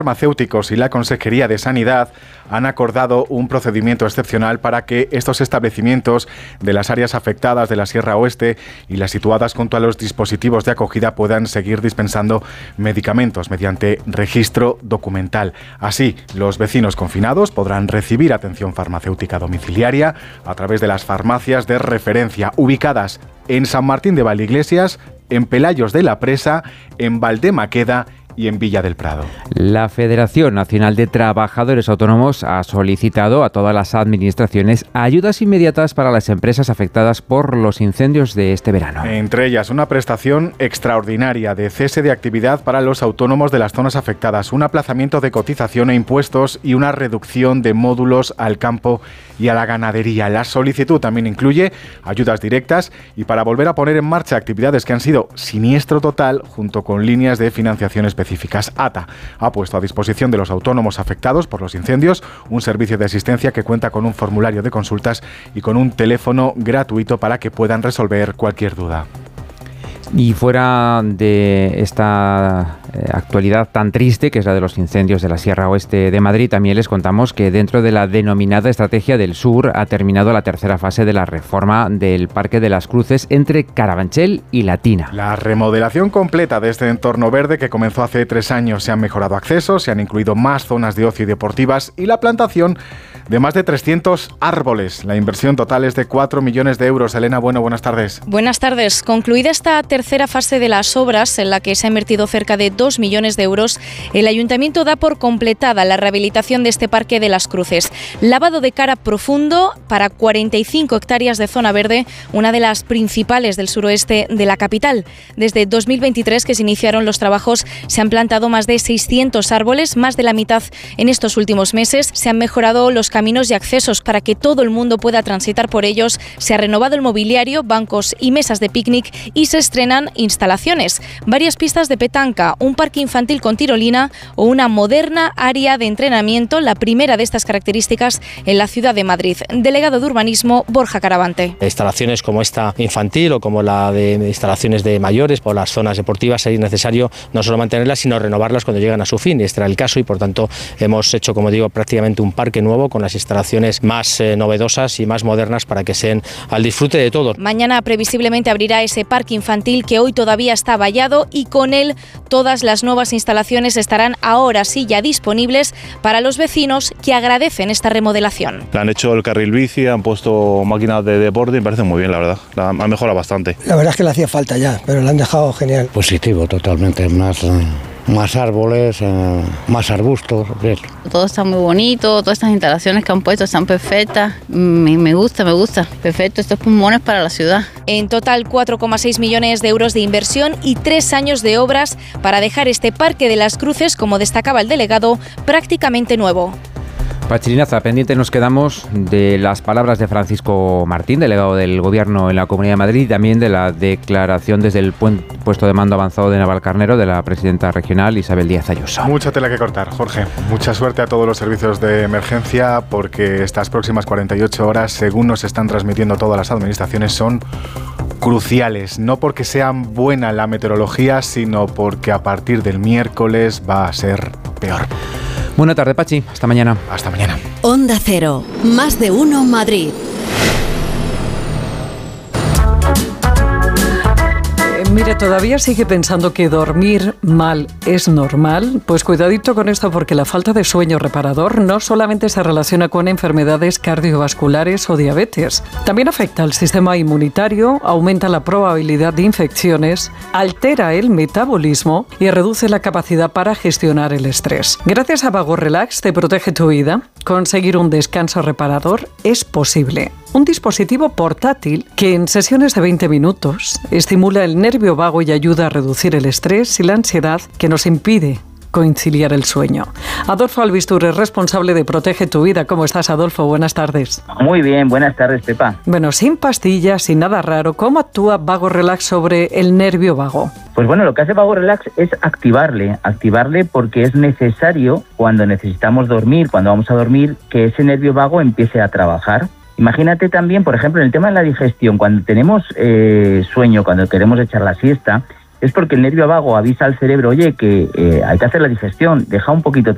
farmacéuticos y la Consejería de Sanidad han acordado un procedimiento excepcional para que estos establecimientos de las áreas afectadas de la Sierra Oeste y las situadas junto a los dispositivos de acogida puedan seguir dispensando medicamentos mediante registro documental. Así, los vecinos confinados podrán recibir atención farmacéutica domiciliaria a través de las farmacias de referencia ubicadas en San Martín de Valdeiglesias, en Pelayos de la Presa, en Valdemaqueda y en Villa del Prado. La Federación Nacional de Trabajadores Autónomos ha solicitado a todas las administraciones ayudas inmediatas para las empresas afectadas por los incendios de este verano. Entre ellas, una prestación extraordinaria de cese de actividad para los autónomos de las zonas afectadas, un aplazamiento de cotización e impuestos y una reducción de módulos al campo y a la ganadería. La solicitud también incluye ayudas directas y para volver a poner en marcha actividades que han sido siniestro total junto con líneas de financiación específicas. ATA ha puesto a disposición de los autónomos afectados por los incendios un servicio de asistencia que cuenta con un formulario de consultas y con un teléfono gratuito para que puedan resolver cualquier duda. Y fuera de esta actualidad tan triste, que es la de los incendios de la Sierra Oeste de Madrid, también les contamos que dentro de la denominada Estrategia del Sur ha terminado la tercera fase de la reforma del Parque de las Cruces entre Carabanchel y Latina. La remodelación completa de este entorno verde, que comenzó hace 3 años, se han mejorado accesos, se han incluido más zonas de ocio y deportivas y la plantación de más de 300 árboles. La inversión total es de 4 millones de euros. Elena Bueno, buenas tardes. Buenas tardes. Concluida esta tercera fase de las obras, en la que se ha invertido cerca de 2 millones de euros, el Ayuntamiento da por completada la rehabilitación de este Parque de las Cruces. Lavado de cara profundo para 45 hectáreas de zona verde, una de las principales del suroeste de la capital. Desde 2023, que se iniciaron los trabajos, se han plantado más de 600 árboles, más de la mitad en estos últimos meses. Se han mejorado los caminos y accesos para que todo el mundo pueda transitar por ellos. Se ha renovado el mobiliario, bancos y mesas de picnic y se estrenan instalaciones, varias pistas de petanca, un parque infantil con tirolina o una moderna área de entrenamiento, la primera de estas características en la ciudad de Madrid. Delegado de Urbanismo, Borja Caravante. Instalaciones como esta infantil o como la de instalaciones de mayores por las zonas deportivas es necesario no solo mantenerlas, sino renovarlas cuando llegan a su fin. Este era el caso y por tanto hemos hecho, como digo, prácticamente un parque nuevo con las instalaciones más novedosas y más modernas para que sean al disfrute de todos. Mañana previsiblemente abrirá ese parque infantil que hoy todavía está vallado y con él todas las nuevas instalaciones estarán ahora sí ya disponibles para los vecinos que agradecen esta remodelación. Han hecho el carril bici, han puesto máquinas de deporte y me parece muy bien, la verdad. Han mejorado bastante. La verdad es que le hacía falta ya, pero lo han dejado genial. Positivo, totalmente. Más árboles, más arbustos. Bien. Todo está muy bonito, todas estas instalaciones que han puesto están perfectas. Me gusta. Perfecto, estos pulmones para la ciudad. En total, 4,6 millones de euros de inversión y 3 años de obras para dejar este Parque de las Cruces, como destacaba el delegado, prácticamente nuevo. Pachilinaza, pendiente nos quedamos de las palabras de Francisco Martín, delegado del Gobierno en la Comunidad de Madrid, y también de la declaración desde el puesto de mando avanzado de Navalcarnero de la presidenta regional Isabel Díaz Ayuso. Mucha tela que cortar, Jorge. Mucha suerte a todos los servicios de emergencia, porque estas próximas 48 horas, según nos están transmitiendo todas las administraciones, son cruciales. No porque sea buena la meteorología, sino porque a partir del miércoles va a ser peor. Buena tarde, Pachi. Hasta mañana. Hasta mañana. Onda Cero. Más de uno Madrid. Mire, ¿todavía sigue pensando que dormir mal es normal? Pues cuidadito con esto, porque la falta de sueño reparador no solamente se relaciona con enfermedades cardiovasculares o diabetes. También afecta al sistema inmunitario, aumenta la probabilidad de infecciones, altera el metabolismo y reduce la capacidad para gestionar el estrés. Gracias a Vago Relax te protege tu vida. Conseguir un descanso reparador es posible. Un dispositivo portátil que en sesiones de 20 minutos estimula el nervio vago y ayuda a reducir el estrés y la ansiedad que nos impide conciliar el sueño. Adolfo Albistur es responsable de Protege tu Vida. ¿Cómo estás, Adolfo? Buenas tardes. Muy bien, buenas tardes, Pepa. Bueno, sin pastillas, sin nada raro, ¿cómo actúa Vago Relax sobre el nervio vago? Pues bueno, lo que hace Vago Relax es activarle porque es necesario cuando necesitamos dormir, cuando vamos a dormir, que ese nervio vago empiece a trabajar. Imagínate también, por ejemplo, en el tema de la digestión, cuando tenemos sueño, cuando queremos echar la siesta, es porque el nervio vago avisa al cerebro, oye, que hay que hacer la digestión, deja un poquito